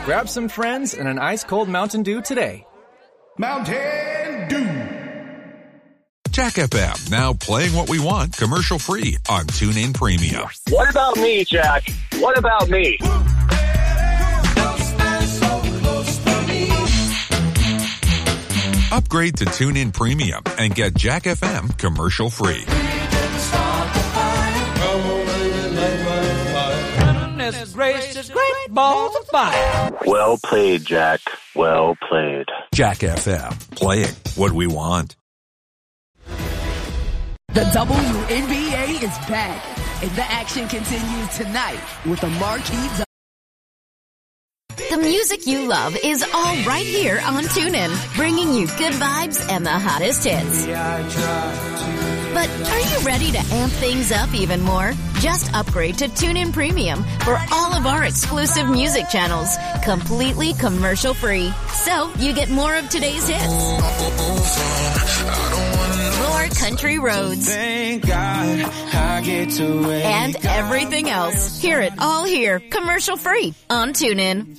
Grab some friends and an ice-cold Mountain Dew today. Mountain Dew. Jack FM, now playing what we want commercial-free on TuneIn Premium. What about me, Jack? What about me? Upgrade to TuneIn Premium and get Jack FM commercial-free. Gracious, great balls of fire. Well played, Jack. Well played. Jack FM, playing what we want. The WNBA is back, and the action continues tonight with the marquee. The music you love is all right here on TuneIn, bringing you good vibes and the hottest hits. But are you ready to amp things up even more? Just upgrade to TuneIn Premium for all of our exclusive music channels, completely commercial-free. So you get more of today's hits, more country roads, Thank God I get to and everything else. Hear it all here, commercial-free on TuneIn.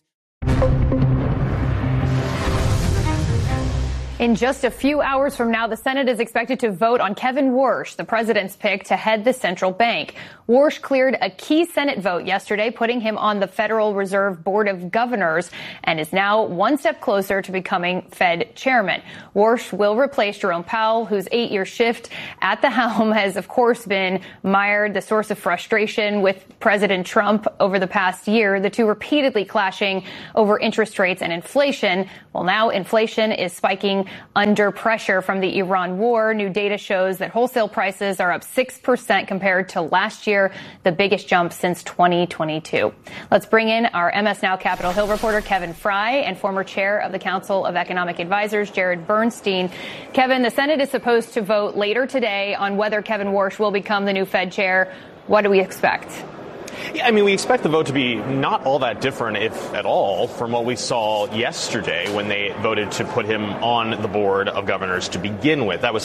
In just a few hours from now, the Senate is expected to vote on Kevin Warsh, the president's pick to head the central bank. Warsh cleared a key Senate vote yesterday, putting him on the Federal Reserve Board of Governors, and is now one step closer to becoming Fed chairman. Warsh will replace Jerome Powell, whose 8-year shift at the helm has, of course, been mired, the source of frustration with President Trump over the past year, the two repeatedly clashing over interest rates and inflation. Well, now inflation is spiking under pressure from the Iran war. New data shows that wholesale prices are up 6% compared to last year, the biggest jump since 2022. Let's bring in our MS Now Capitol Hill reporter Kevin Fry and former chair of the Council of Economic Advisors, Jared Bernstein. Kevin, the Senate is supposed to vote later today on whether Kevin Warsh will become the new Fed chair. What do we expect? Yeah, I mean, we expect the vote to be not all that different, if at all, from what we saw yesterday when they voted to put him on the Board of Governors to begin with. That was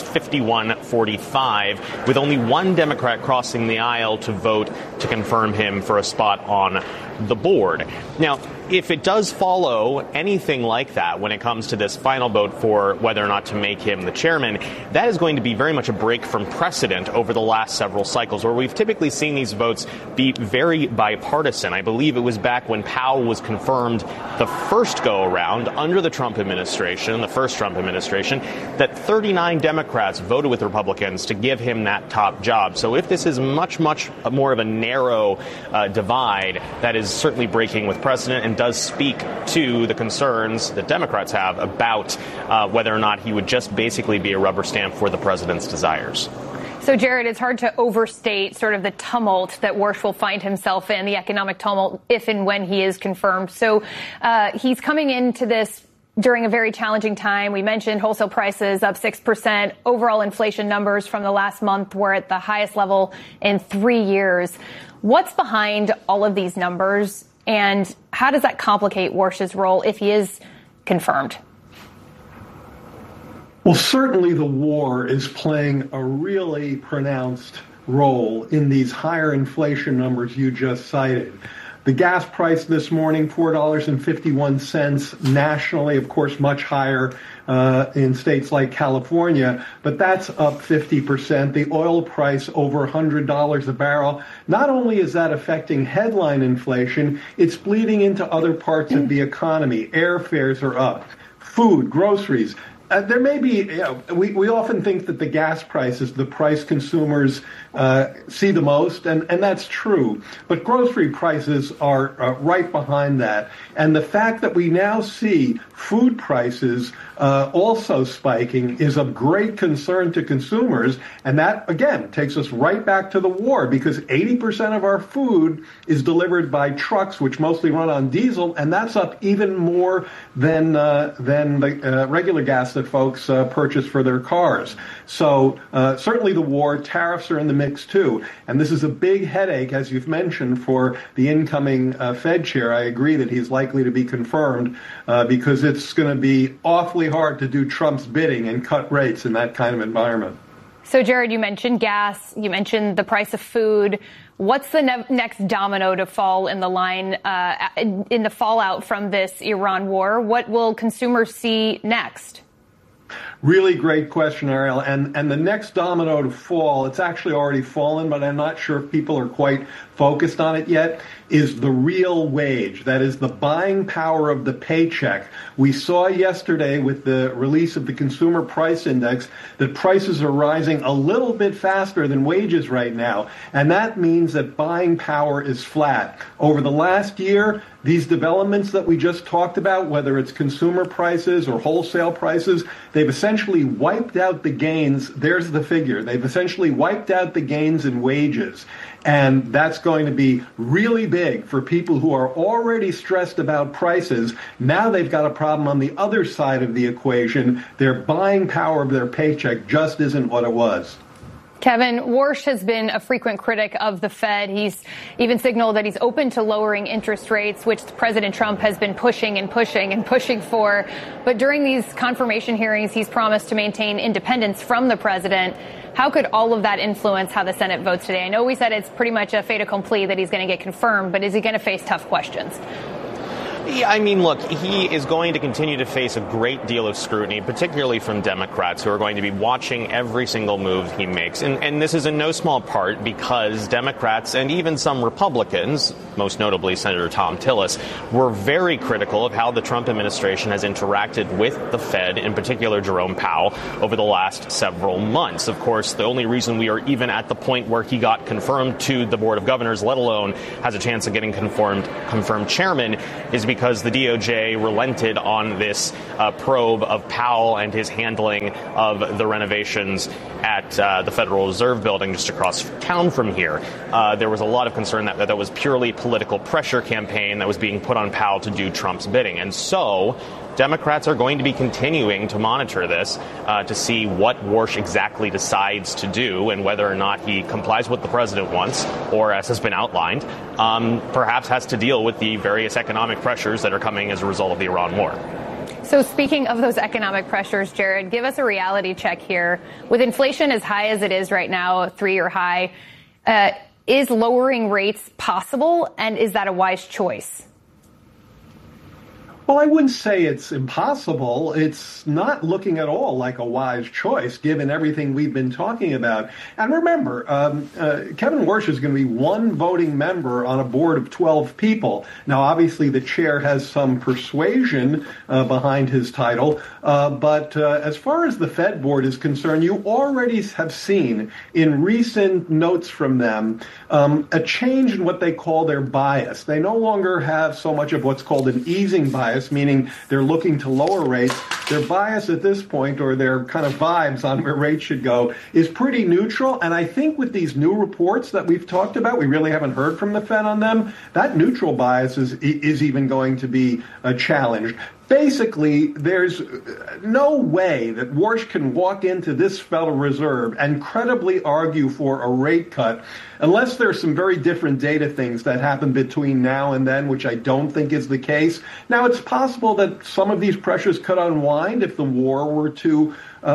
51-45, with only one Democrat crossing the aisle to vote to confirm him for a spot on the board. Now, if it does follow anything like that when it comes to this final vote for whether or not to make him the chairman, that is going to be very much a break from precedent over the last several cycles, where we've typically seen these votes be very bipartisan. I believe it was back when Powell was confirmed the first go-around under the Trump administration, the first Trump administration, that 39 Democrats voted with Republicans to give him that top job. So if this is much, much more of a narrow divide, that is certainly breaking with precedent and does speak to the concerns that Democrats have about whether or not he would just basically be a rubber stamp for the president's desires. So, Jared, it's hard to overstate sort of the tumult that Warsh will find himself in, the economic tumult, if and when he is confirmed. So he's coming into this during a very challenging time. We mentioned wholesale prices up 6%. Overall inflation numbers from the last month were at the highest level in 3 years. What's behind all of these numbers, and how does that complicate Warsh's role if he is confirmed? Well, certainly the war is playing a really pronounced role in these higher inflation numbers you just cited. The gas price this morning, $4.51 nationally, of course, much higher in states like California, but that's up 50%. The oil price over $100 a barrel. Not only is that affecting headline inflation, it's bleeding into other parts of the economy. Airfares are up, food, groceries. There may be, we often think that the gas price is the price consumers see the most, and that's true. But grocery prices are right behind that. And the fact that we now see food prices also spiking is of great concern to consumers. And that, again, takes us right back to the war, because 80% of our food is delivered by trucks, which mostly run on diesel, and that's up even more than the regular gas that folks purchase for their cars. So certainly the war, tariffs are in the mix too. And this is a big headache, as you've mentioned, for the incoming Fed chair. I agree that he's likely to be confirmed because it's going to be awfully hard to do Trump's bidding and cut rates in that kind of environment. So, Jared, you mentioned gas. You mentioned the price of food. What's the next domino to fall in the line in the fallout from this Iran war? What will consumers see next? Really great question, Ariel. And the next domino to fall, it's actually already fallen, but I'm not sure if people are quite focused on it yet, is the real wage. That is the buying power of the paycheck. We saw yesterday with the release of the Consumer Price Index that prices are rising a little bit faster than wages right now. And that means that buying power is flat. Over the last year, these developments that we just talked about, whether it's consumer prices or wholesale prices, they've essentially wiped out the gains. There's the figure. They've essentially wiped out the gains in wages. And that's going to be really big for people who are already stressed about prices. Now they've got a problem on the other side of the equation. Their buying power of their paycheck just isn't what it was. Kevin, Warsh has been a frequent critic of the Fed. He's even signaled that he's open to lowering interest rates, which President Trump has been pushing for. But during these confirmation hearings, he's promised to maintain independence from the president. How could all of that influence how the Senate votes today? I know we said it's pretty much a fait accompli that he's going to get confirmed, but is he going to face tough questions? Yeah, I mean, look, he is going to continue to face a great deal of scrutiny, particularly from Democrats who are going to be watching every single move he makes. And this is in no small part because Democrats and even some Republicans, most notably Senator Thom Tillis, were very critical of how the Trump administration has interacted with the Fed, in particular Jerome Powell, over the last several months. Of course, the only reason we are even at the point where he got confirmed to the Board of Governors, let alone has a chance of getting confirmed chairman, is because the DOJ relented on this probe of Powell and his handling of the renovations at the Federal Reserve Building just across town from here. There was a lot of concern that was purely political pressure campaign that was being put on Powell to do Trump's bidding. And so Democrats are going to be continuing to monitor this to see what Warsh exactly decides to do and whether or not he complies with the president wants, or as has been outlined, perhaps has to deal with the various economic pressures that are coming as a result of the Iran war. So speaking of those economic pressures, Jared, give us a reality check here. With inflation as high as it is right now, a 3-year high, is lowering rates possible, and is that a wise choice? Well, I wouldn't say it's impossible. It's not looking at all like a wise choice, given everything we've been talking about. And remember, Kevin Warsh is going to be one voting member on a board of 12 people. Now, obviously, the chair has some persuasion behind his title. But as far as the Fed board is concerned, you already have seen in recent notes from them a change in what they call their bias. They no longer have so much of what's called an easing bias, meaning they're looking to lower rates. Their bias at this point, or their kind of vibes on where rates should go, is pretty neutral. And I think with these new reports that we've talked about, we really haven't heard from the Fed on them, that neutral bias is even going to be challenged. Basically, there's no way that Warsh can walk into this Federal Reserve and credibly argue for a rate cut unless there's some very different data things that happen between now and then, which I don't think is the case. Now, it's possible that some of these pressures could unwind if the war were to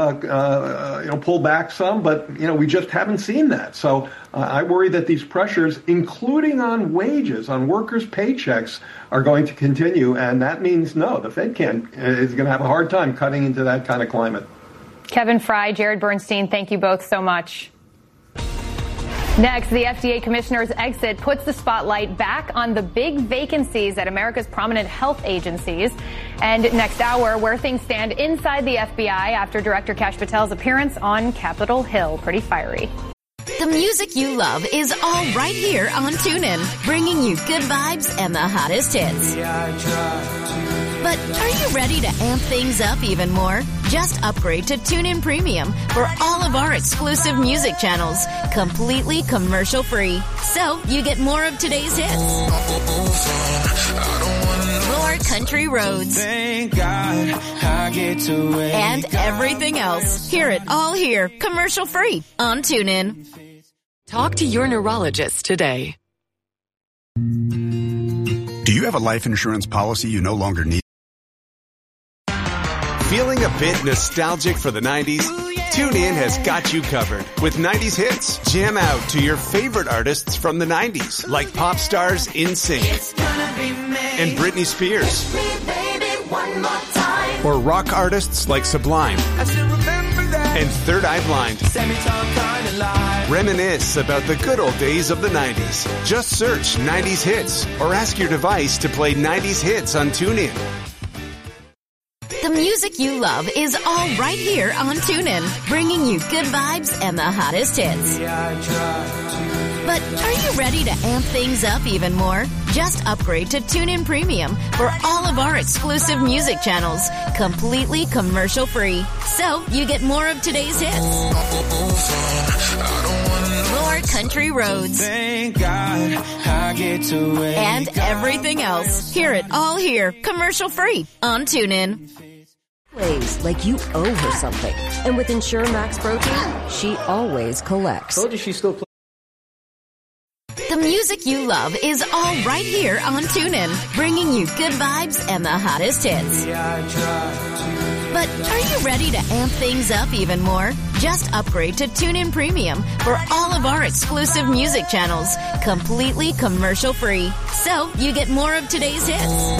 pull back some, but we just haven't seen that. So I worry that these pressures, including on wages, on workers' paychecks, are going to continue, and that means no, the Fed is going to have a hard time cutting into that kind of climate. Kevin Fry, Jared Bernstein, thank you both so much. Next, the FDA commissioner's exit puts the spotlight back on the big vacancies at America's prominent health agencies. And next hour, where things stand inside the FBI after Director Kash Patel's appearance on Capitol Hill. Pretty fiery. The music you love is all right here on TuneIn, bringing you good vibes and the hottest hits. But are you ready to amp things up even more? Just upgrade to TuneIn Premium for all of our exclusive music channels, completely commercial-free. So you get more of today's hits, more country roads, Thank God I get to wake and everything else. Hear it all here, commercial-free on TuneIn. Talk to your neurologist today. Do you have a life insurance policy you no longer need? Feeling a bit nostalgic for the 90s? TuneIn has got you covered with 90s hits. Jam out to your favorite artists from the 90s, like pop stars NSYNC and Britney Spears. Or rock artists like Sublime and Third Eye Blind. Reminisce about the good old days of the 90s. Just search 90s hits or ask your device to play 90s hits on TuneIn. The music you love is all right here on TuneIn, bringing you good vibes and the hottest hits. But are you ready to amp things up even more? Just upgrade to TuneIn Premium for all of our exclusive music channels, completely commercial-free. So you get more of today's hits. More country roads. Thank God I get to wake and everything else. Hear it all here, commercial-free on TuneIn. Plays like you owe her something. And with Ensure Max Protein, she always collects. Told you she still plays. The music you love is all right here on TuneIn, bringing you good vibes and the hottest hits. But are you ready to amp things up even more? Just upgrade to TuneIn Premium for all of our exclusive music channels, completely commercial-free. So you get more of today's hits.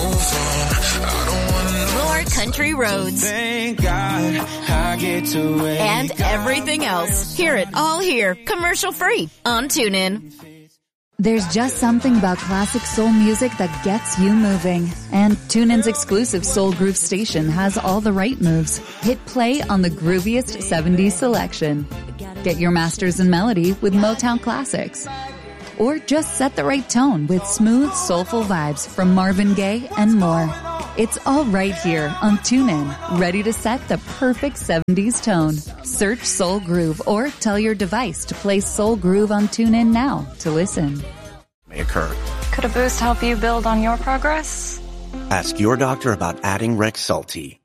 More country roads. Thank God I get to wake and everything else. Hear it all here, commercial-free on TuneIn. There's just something about classic soul music that gets you moving. And TuneIn's exclusive Soul Groove station has all the right moves. Hit play on the grooviest 70s selection. Get your masters in melody with Motown classics. Or just set the right tone with smooth, soulful vibes from Marvin Gaye and more. It's all right here on TuneIn, ready to set the perfect 70s tone. Search Soul Groove or tell your device to play Soul Groove on TuneIn now to listen. May occur. Could a boost help you build on your progress? Ask your doctor about adding Rexulti.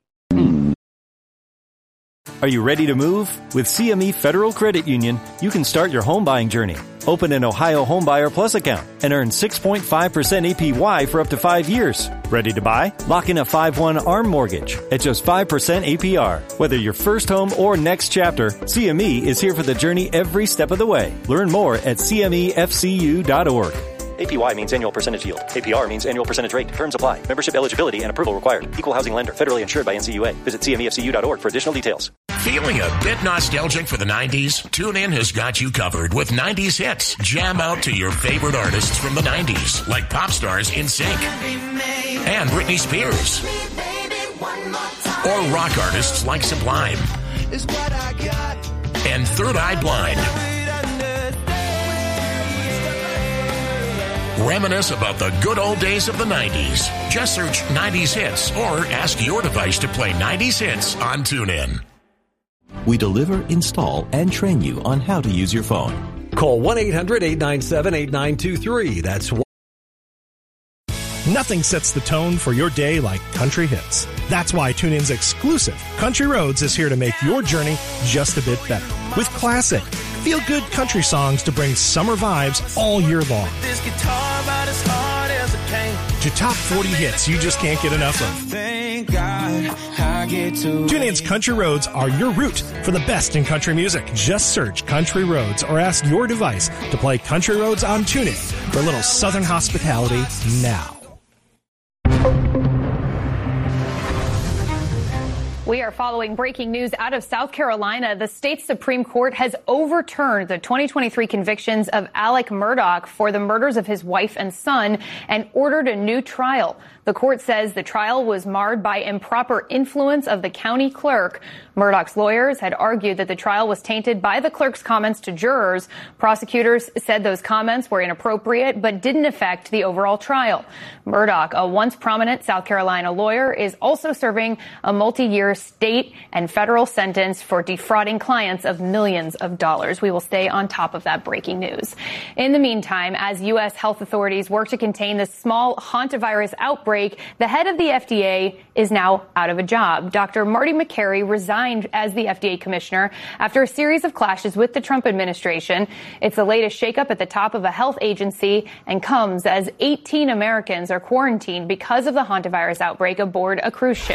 Are you ready to move? With CME Federal Credit Union, you can start your home buying journey. Open an Ohio Homebuyer Plus account and earn 6.5% APY for up to 5 years. Ready to buy? Lock in a 5/1 ARM mortgage at just 5% APR. Whether your first home or next chapter, CME is here for the journey every step of the way. Learn more at cmefcu.org. APY means annual percentage yield. APR means annual percentage rate. Terms apply. Membership eligibility and approval required. Equal housing lender. Federally insured by NCUA. Visit cmefcu.org for additional details. Feeling a bit nostalgic for the 90s? TuneIn has got you covered with 90s hits. Jam out to your favorite artists from the 90s, like pop stars NSYNC and Britney Spears. Or rock artists like Sublime and Third Eye Blind. Reminisce about the good old days of the 90s. Just search 90s hits or ask your device to play 90s hits on TuneIn. We deliver, install, and train you on how to use your phone. Call 1-800-897-8923. That's Nothing sets the tone for your day like country hits. That's why TuneIn's exclusive Country Roads is here to make your journey just a bit better. With classic, feel-good country songs to bring summer vibes all year long. This guitar about as hard as a cane. To top 40 hits you just can't get enough of. Thank God I get to TuneIn's Country Roads are your route for the best in country music. Just search Country Roads or ask your device to play Country Roads on TuneIn for a little Southern hospitality now. We are following breaking news out of South Carolina. The state Supreme Court has overturned the 2023 convictions of Alec Murdaugh for the murders of his wife and son and ordered a new trial. The court says the trial was marred by improper influence of the county clerk. Murdaugh's lawyers had argued that the trial was tainted by the clerk's comments to jurors. Prosecutors said those comments were inappropriate but didn't affect the overall trial. Murdaugh, a once prominent South Carolina lawyer, is also serving a multi-year state and federal sentence for defrauding clients of millions of dollars. We will stay on top of that breaking news. In the meantime, as U.S. health authorities work to contain the small hantavirus outbreak, the head of the FDA is now out of a job. Dr. Marty Makary resigned as the FDA commissioner after a series of clashes with the Trump administration. It's the latest shakeup at the top of a health agency and comes as 18 Americans are quarantined because of the hantavirus outbreak aboard a cruise ship.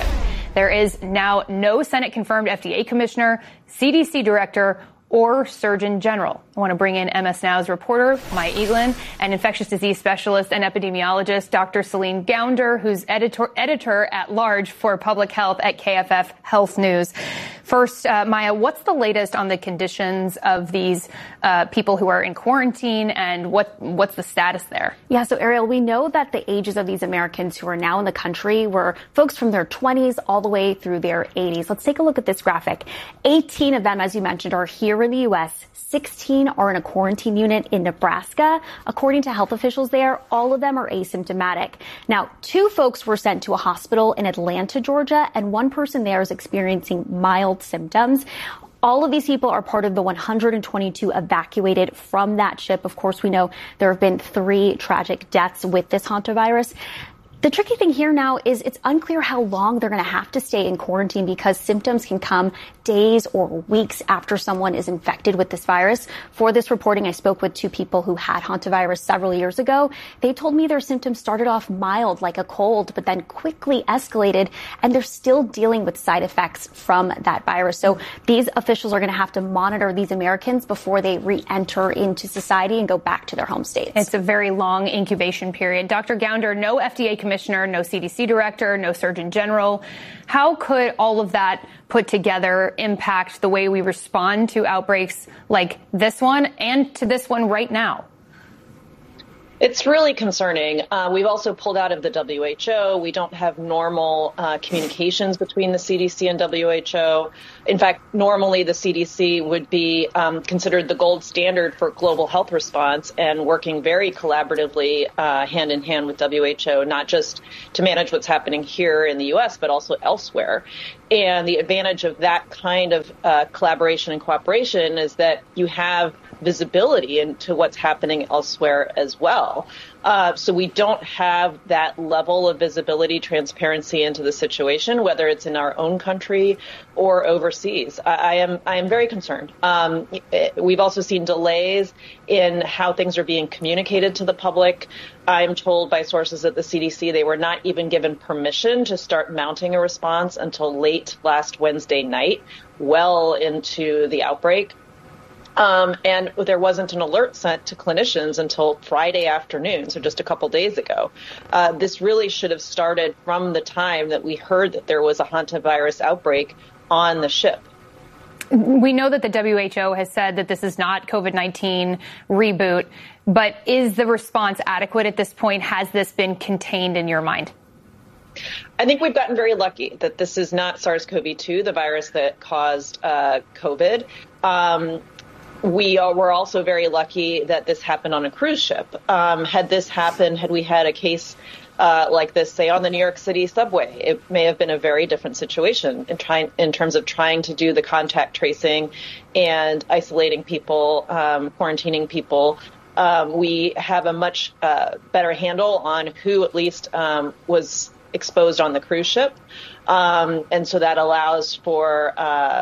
There is now no Senate-confirmed FDA commissioner, CDC director, or Surgeon General. I want to bring in MS Now's reporter, Maya Eglin, and infectious disease specialist and epidemiologist, Dr. Celine Gounder, who's editor-at-large for public health at KFF Health News. First, Maya, what's the latest on the conditions of these people who are in quarantine, and what's the status there? Yeah, so Ariel, we know that the ages of these Americans who are now in the country were folks from their 20s all the way through their 80s. Let's take a look at this graphic. 18 of them, as you mentioned, are here in the U.S. 16 are in a quarantine unit in Nebraska. According to health officials there, all of them are asymptomatic. Now, 2 folks were sent to a hospital in Atlanta, Georgia, and 1 person there is experiencing mild symptoms. All of these people are part of the 122 evacuated from that ship. Of course, we know there have been 3 tragic deaths with this hantavirus. The tricky thing here now is it's unclear how long they're going to have to stay in quarantine because symptoms can come days or weeks after someone is infected with this virus. For this reporting, I spoke with 2 people who had hantavirus several years ago. They told me their symptoms started off mild, like a cold, but then quickly escalated, and they're still dealing with side effects from that virus. So these officials are going to have to monitor these Americans before they re-enter into society and go back to their home states. It's a very long incubation period. Dr. Gounder, no FDA commissioner, no CDC director, no Surgeon General. How could all of that put together impact the way we respond to outbreaks like this one and to this one right now? It's really concerning. We've also pulled out of the WHO. We don't have normal communications between the CDC and WHO. In fact, normally the CDC would be considered the gold standard for global health response and working very collaboratively hand in hand with WHO, not just to manage what's happening here in the U.S., but also elsewhere. And the advantage of that kind of collaboration and cooperation is that you have visibility into what's happening elsewhere as well. So we don't have that level of visibility, transparency into the situation, whether it's in our own country or overseas. I am very concerned. We've also seen delays in how things are being communicated to the public. I'm told by sources at the CDC they were not even given permission to start mounting a response until late last Wednesday night, well into the outbreak. And there wasn't an alert sent to clinicians until Friday afternoon, so just a couple days ago. This really should have started from the time that we heard that there was a hantavirus outbreak on the ship. We know that the WHO has said that this is not COVID-19 reboot, but is the response adequate at this point? Has this been contained in your mind? I think we've gotten very lucky that this is not SARS-CoV-2, the virus that caused COVID. We were also very lucky that this happened on a cruise ship. Had this happened, had we had a case like this, say, on the New York City subway, it may have been a very different situation in terms of trying to do the contact tracing and isolating people, quarantining people. We have a much better handle on who at least was exposed on the cruise ship. And so that allows for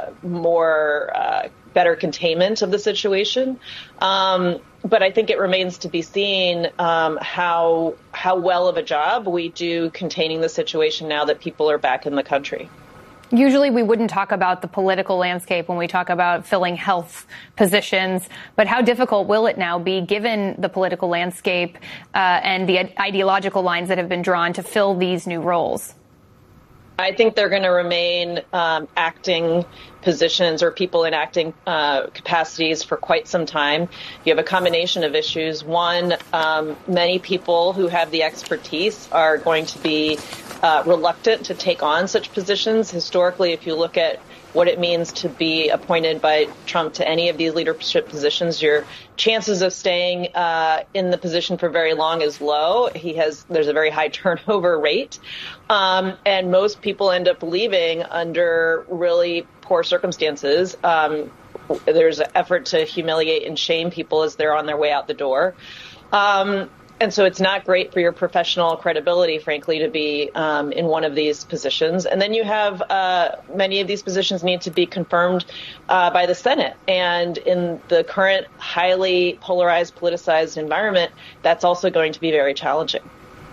better containment of the situation. But I think it remains to be seen how well of a job we do containing the situation now that people are back in the country. Usually we wouldn't talk about the political landscape when we talk about filling health positions, but how difficult will it now be, given the political landscape and the ideological lines that have been drawn to fill these new roles? I think they're going to remain acting positions or people in acting capacities for quite some time. You have a combination of issues. One, many people who have the expertise are going to be reluctant to take on such positions. Historically, if you look at what it means to be appointed by Trump to any of these leadership positions, your chances of staying in the position for very long is low. There's a very high turnover rate. And most people end up leaving under really poor circumstances. There's an effort to humiliate and shame people as they're on their way out the door. And so it's not great for your professional credibility, frankly, to be in one of these positions. And then you have many of these positions need to be confirmed by the Senate. And in the current highly polarized, politicized environment, that's also going to be very challenging.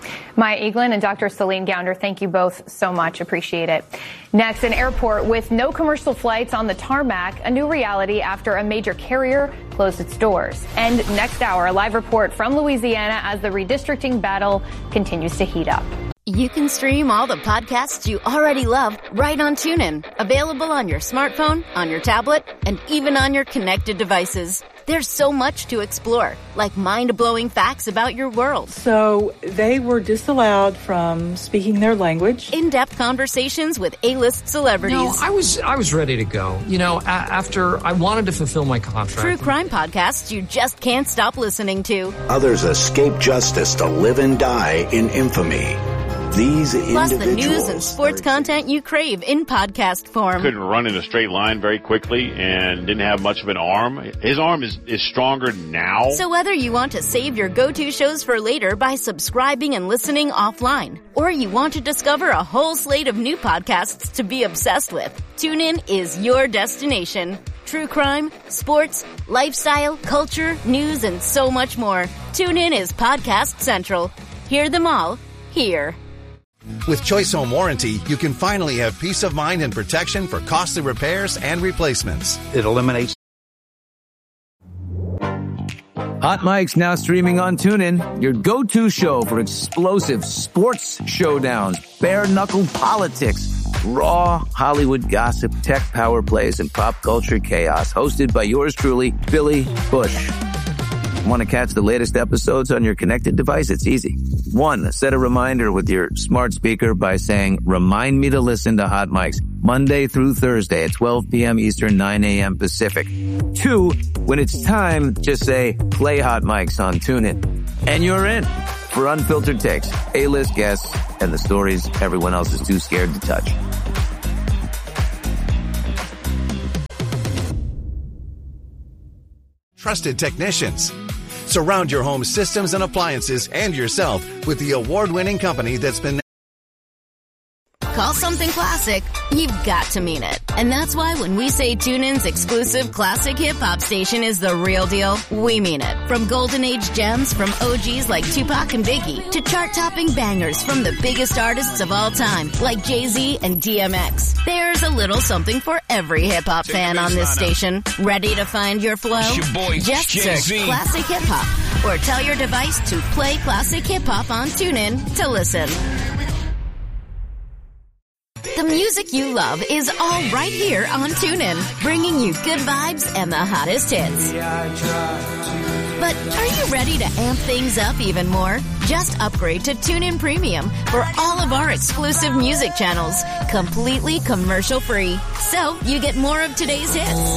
Maya Eaglin and Dr. Celine Gounder, thank you both so much. Appreciate it. Next, an airport with no commercial flights on the tarmac, a new reality after a major carrier closed its doors. And next hour, a live report from Louisiana as the redistricting battle continues to heat up. You can stream all the podcasts you already love right on TuneIn. Available on your smartphone, on your tablet, and even on your connected devices. There's so much to explore, like mind-blowing facts about your world. So they were disallowed from speaking their language. In-depth conversations with A-list celebrities. No, I was ready to go. You know, after I wanted to fulfill my contract. True crime podcasts you just can't stop listening to. Others escape justice to live and die in infamy. These plus the news and sports content you crave in podcast form. Couldn't run in a straight line very quickly and didn't have much of an arm. His arm is stronger now. So whether you want to save your go-to shows for later by subscribing and listening offline, or you want to discover a whole slate of new podcasts to be obsessed with, TuneIn is your destination. True crime, sports, lifestyle, culture, news, and so much more. TuneIn is Podcast Central. Hear them all here. With Choice Home Warranty, you can finally have peace of mind and protection for costly repairs and replacements. It eliminates. Hot Mic's now streaming on TuneIn, your go-to show for explosive sports showdowns, bare-knuckle politics, raw Hollywood gossip, tech power plays, and pop culture chaos. Hosted by yours truly, Billy Bush. Want to catch the latest episodes on your connected device? It's easy. 1, set a reminder with your smart speaker by saying, remind me to listen to Hot Mics Monday through Thursday at 12 p.m. Eastern, 9 a.m. Pacific. 2, when it's time, just say, play Hot Mics on TuneIn. And you're in for unfiltered takes, A-list guests, and the stories everyone else is too scared to touch. Trusted technicians. Surround your home systems and appliances and yourself with the award-winning company that's been... Call something classic, you've got to mean it. And that's why when we say TuneIn's exclusive classic hip-hop station is the real deal, we mean it. From golden age gems from OGs like Tupac and Biggie to chart-topping bangers from the biggest artists of all time like Jay-Z and DMX. There's a little something for every hip-hop fan on this station. Ready to find your flow? Just search Classic Hip Hop or tell your device to play Classic Hip Hop on TuneIn to listen. The music you love is all right here on TuneIn, bringing you good vibes and the hottest hits. But are you ready to amp things up even more? Just upgrade to TuneIn Premium for all of our exclusive music channels, completely commercial-free. So you get more of today's hits.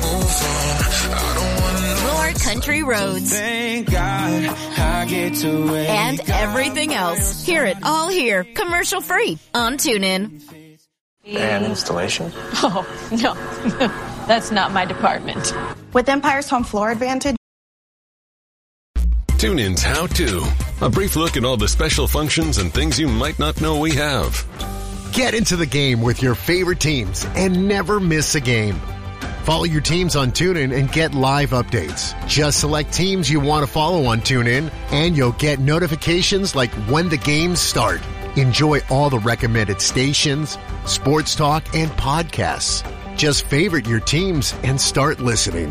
More country roads. Thank God I get to and everything else. Hear it all here, commercial-free on TuneIn. And installation? Oh, no. That's not my department. With Empire's home floor advantage. TuneIn's How To. A brief look at all the special functions and things you might not know we have. Get into the game with your favorite teams and never miss a game. Follow your teams on TuneIn and get live updates. Just select teams you want to follow on TuneIn, and you'll get notifications like when the games start. Enjoy all the recommended stations, sports talk, and podcasts. Just favorite your teams and start listening.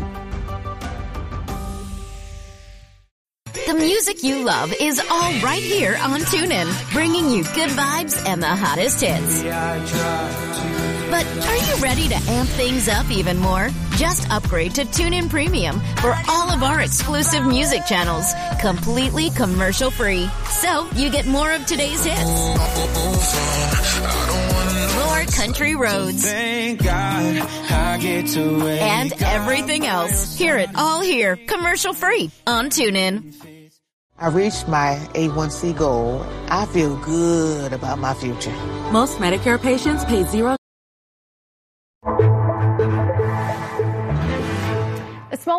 The music you love is all right here on TuneIn, bringing you good vibes and the hottest hits. But are you ready to amp things up even more? Just upgrade to TuneIn Premium for all of our exclusive music channels, completely commercial-free. So you get more of today's hits. More country roads. Thank God I get to and everything else. Hear it all here, commercial-free on TuneIn. I reached my A1C goal. I feel good about my future. Most Medicare patients pay $0. A small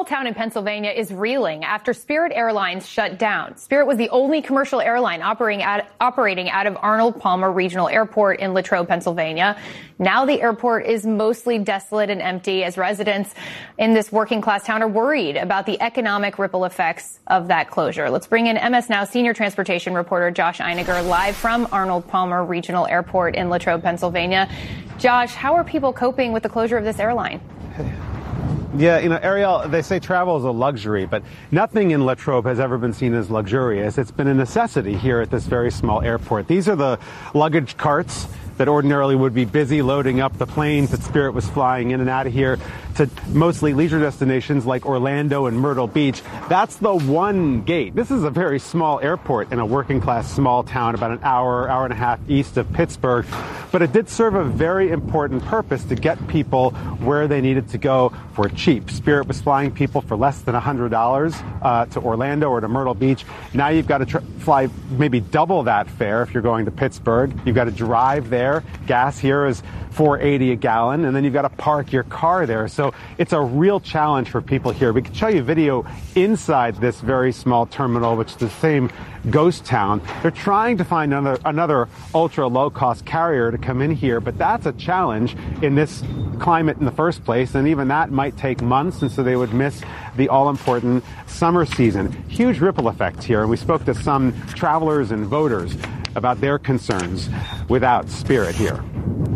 small town in Pennsylvania is reeling after Spirit Airlines shut down. Spirit was the only commercial airline operating out of Arnold Palmer Regional Airport in Latrobe, Pennsylvania. Now the airport is mostly desolate and empty as residents in this working class town are worried about the economic ripple effects of that closure. Let's bring in MS Now senior transportation reporter Josh Einiger live from Arnold Palmer Regional Airport in Latrobe, Pennsylvania. Josh, how are people coping with the closure of this airline? Yeah, Ariel, they say travel is a luxury, but nothing in Latrobe has ever been seen as luxurious. It's been a necessity here at this very small airport. These are the luggage carts that ordinarily would be busy loading up the planes that Spirit was flying in and out of here to mostly leisure destinations like Orlando and Myrtle Beach. That's the one gate. This is a very small airport in a working class small town about an hour and a half east of Pittsburgh. But it did serve a very important purpose to get people where they needed to go for cheap. Spirit was flying people for less than $100 to Orlando or to Myrtle Beach. Now you've got to fly maybe double that fare if you're going to Pittsburgh. You've got to drive there. Gas here is $4.80 a gallon, and then you've got to park your car there. So it's a real challenge for people here. We can show you video inside this very small terminal, which is the same ghost town. They're trying to find another ultra low-cost carrier to come in here, but that's a challenge in this climate in the first place, and even that might take months, and so they would miss the all-important summer season. Huge ripple effect here, and we spoke to some travelers and voters about their concerns without Spirit here.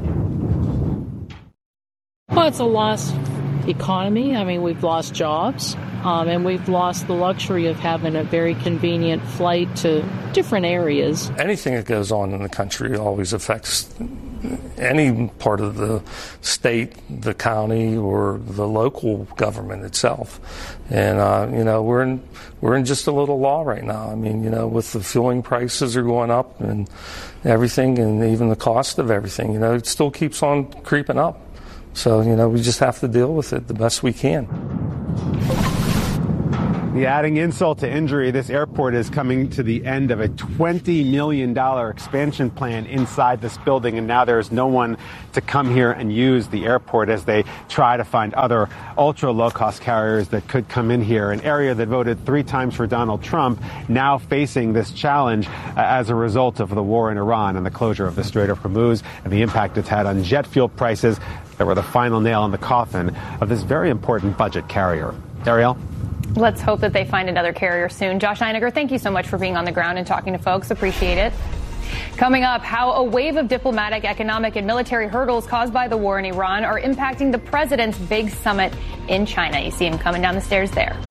Well, it's a lost economy. I mean, we've lost jobs, and we've lost the luxury of having a very convenient flight to different areas. Anything that goes on in the country always affects any part of the state, the county, or the local government itself. And, we're in just a little lull right now. I mean, with the fueling prices are going up and everything, and even the cost of everything, it still keeps on creeping up. So, we just have to deal with it the best we can. Adding insult to injury, this airport is coming to the end of a $20 million expansion plan inside this building, and now there's no one to come here and use the airport as they try to find other ultra low-cost carriers that could come in here. An area that voted 3 times for Donald Trump now facing this challenge as a result of the war in Iran and the closure of the Strait of Hormuz and the impact it's had on jet fuel prices that were the final nail in the coffin of this very important budget carrier. Ariel? Let's hope that they find another carrier soon. Josh Einiger, thank you so much for being on the ground and talking to folks. Appreciate it. Coming up, how a wave of diplomatic, economic, and military hurdles caused by the war in Iran are impacting the president's big summit in China. You see him coming down the stairs there.